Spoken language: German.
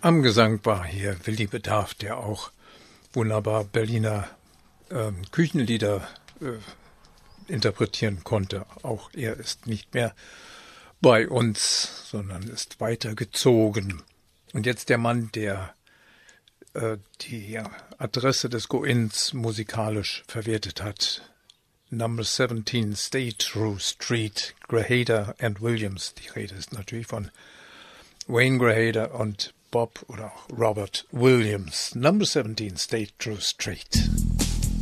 Am Gesang war hier Willi Bedarf, der auch wunderbar Berliner Küchenlieder interpretieren konnte. Auch er ist nicht mehr bei uns, sondern ist weitergezogen. Und jetzt der Mann, der die Adresse des Go-Ins musikalisch verwertet hat. Number 17 State Row Street, Grajeda and Williams. Die Rede ist natürlich von Wayne Grajeda und Bob oder auch Robert Williams. Number 17 State Row Street.